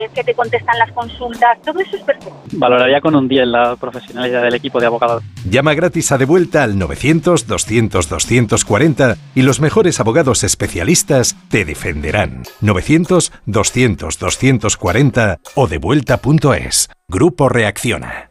que te contestan las consultas, todo eso es perfecto. Valoraría con un 10 la profesionalidad del equipo de abogados. Llama gratis a Devuelta al 900-200-240 y los mejores abogados especialistas te defenderán. 900-200-240 o devuelta.es. Grupo Reacciona.